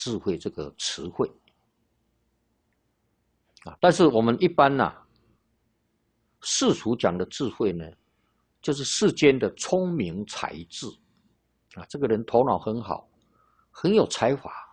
智慧这个词汇啊。但是我们一般呢，世俗讲的智慧呢，就是世间的聪明才智啊，这个人头脑很好，很有才华。